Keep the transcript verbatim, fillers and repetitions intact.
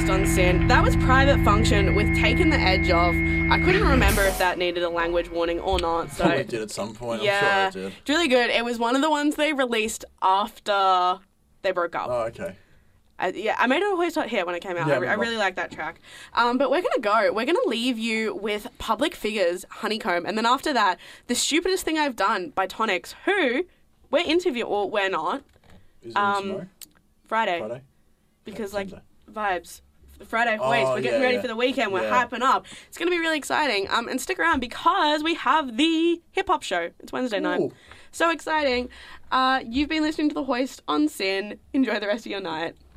on Sin. That was Private Function with Taking the Edge Off. I couldn't remember if that needed a language warning or not. So Probably did at some point. yeah, I'm sure it did. It's really good. It was one of the ones they released after they broke up. Oh, okay. I, yeah, I made it a Hoist Hot Hit when it came out. Yeah, I, re- I really like that track. Um, but we're going to go. We're going to leave you with Public Figures, Honeycomb. And then after that, The Stupidest Thing I've Done by Tonics, who we're interviewing, or we're not. Is it Um, tomorrow? Friday. Friday? Because, Yeah, like, Sunday. vibes. The Friday Hoist. Oh, we're getting yeah, ready yeah. for the weekend. We're Yeah. hyping up. It's going to be really exciting. Um, and stick around because we have the hip-hop show. It's Wednesday night. Ooh. So exciting. Uh, you've been listening to The Hoist on Sin. Enjoy the rest of your night.